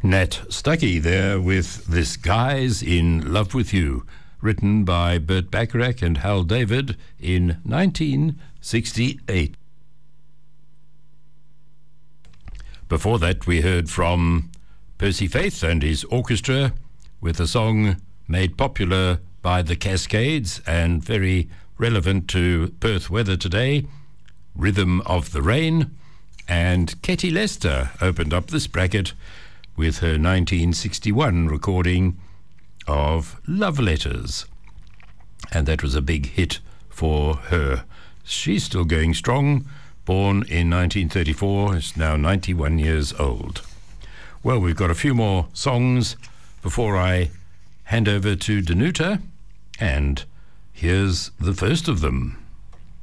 Nat Stuckey there with This Guy's in Love With You, written by Burt Bacharach and Hal David in 1968. Before that, we heard from Percy Faith and his orchestra with a song made popular by the Cascades and very relevant to Perth weather today, Rhythm of the Rain. And Katie Lester opened up this bracket with her 1961 recording of Love Letters. And that was a big hit for her. She's still going strong, born in 1934, is now 91 years old. Well, we've got a few more songs before I hand over to Danuta, and here's the first of them.